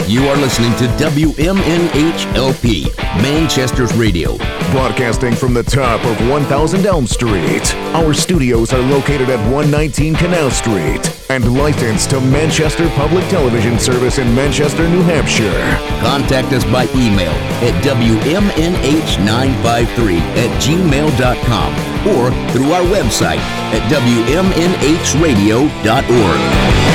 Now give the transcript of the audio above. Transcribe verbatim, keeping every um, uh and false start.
You are listening to W M N H L P, Manchester's Radio. Broadcasting from the top of one thousand Elm Street. Our studios are located at one nineteen Canal Street and licensed to Manchester Public Television Service in Manchester, New Hampshire. Contact us by email at W M N H nine five three at gmail dot com or through our website at W M N H radio dot org.